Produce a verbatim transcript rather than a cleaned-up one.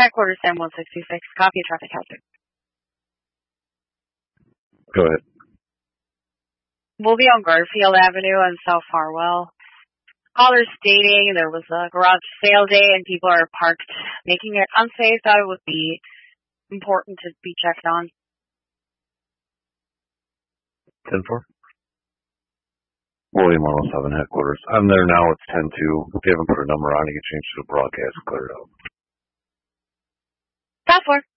Headquarters Sam one sixty-six. Copy traffic hazard. Go ahead. We'll be on Garfield Avenue and South Harwell. Caller stating there was a garage sale day and people are parked, making it unsafe. Thought it would be important to be checked on. ten four. William one oh seven headquarters. I'm there now. It's ten two. If you haven't put a number on it, you can change to the broadcast and clear it out. ten four.